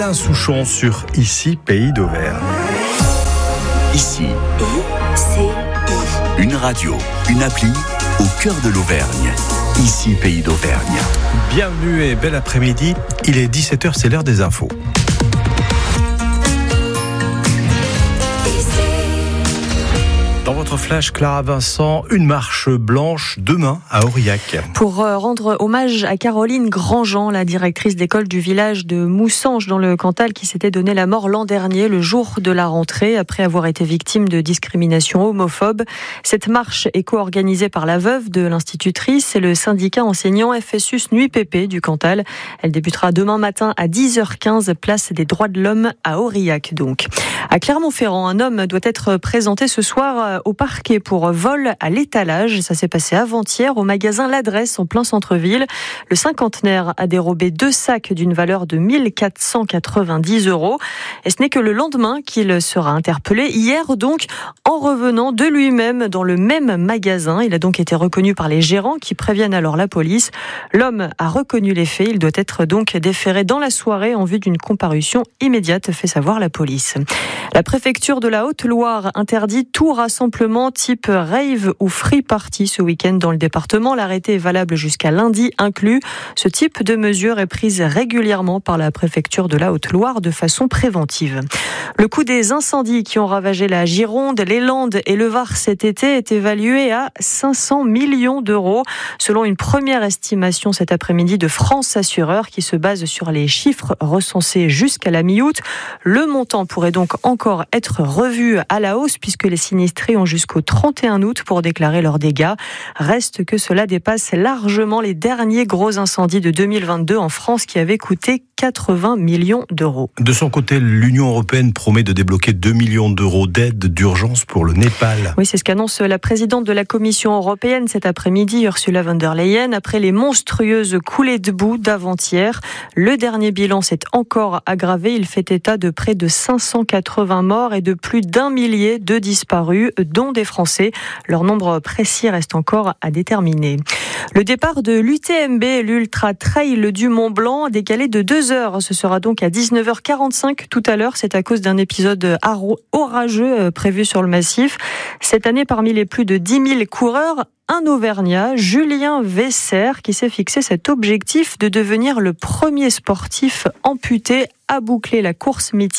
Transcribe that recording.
Un Souchon sur Ici, Pays d'Auvergne. Ici, une radio, une appli au cœur de l'Auvergne. Ici, Pays d'Auvergne. Bienvenue et bel après-midi. Il est 17h, c'est l'heure des infos. Dans votre flash, Clara Vincent, une marche blanche demain à Aurillac. Pour rendre hommage à Caroline Grandjean, la directrice d'école du village de Moussange dans le Cantal, qui s'était donné la mort l'an dernier, le jour de la rentrée, après avoir été victime de discrimination homophobe. Cette marche est co-organisée par la veuve de l'institutrice et le syndicat enseignant FSUS Nuit PP du Cantal. Elle débutera demain matin à 10h15, place des droits de l'homme à Aurillac donc. À Clermont-Ferrand, un homme doit être présenté ce soir au parquet pour vol à l'étalage. Ça s'est passé avant-hier au magasin L'Adresse en plein centre-ville. Le cinquantenaire a dérobé 2 sacs d'une valeur de 1 490 €. Et ce n'est que le lendemain qu'il sera interpellé. Hier donc, en revenant de lui-même dans le même magasin. Il a donc été reconnu par les gérants qui préviennent alors la police. L'homme a reconnu les faits. Il doit être donc déféré dans la soirée en vue d'une comparution immédiate, fait savoir la police. La préfecture de la Haute-Loire interdit tout rassemblement type rave ou free party ce week-end dans le département. L'arrêté est valable jusqu'à lundi inclus. Ce type de mesure est prise régulièrement par la préfecture de la Haute-Loire de façon préventive. Le coût des incendies qui ont ravagé la Gironde, les Landes et le Var cet été est évalué à 500 millions d'euros. Selon une première estimation cet après-midi de France Assureur qui se base sur les chiffres recensés jusqu'à la mi-août, le montant pourrait donc encore être revu à la hausse puisque les sinistrés ont jusqu'au 31 août pour déclarer leurs dégâts. Reste que cela dépasse largement les derniers gros incendies de 2022 en France qui avaient coûté 80 millions d'euros. De son côté, l'Union européenne promet de débloquer 2 millions d'euros d'aide d'urgence pour le Népal. Oui, c'est ce qu'annonce la présidente de la Commission européenne cet après-midi, Ursula von der Leyen, après les monstrueuses coulées de boue d'avant-hier. Le dernier bilan s'est encore aggravé. Il fait état de près de 580 morts et de plus d'1 millier de disparus, dont des Français. Leur nombre précis reste encore à déterminer. Le départ de l'UTMB, l'Ultra Trail du Mont-Blanc, décalé de 2 heures. Ce sera donc à 19h45 tout à l'heure. C'est à cause d'un épisode orageux prévu sur le massif. Cette année, parmi les plus de 10 000 coureurs, un Auvergnat, Julien Vesser, qui s'est fixé cet objectif de devenir le premier sportif amputé à boucler la course mythique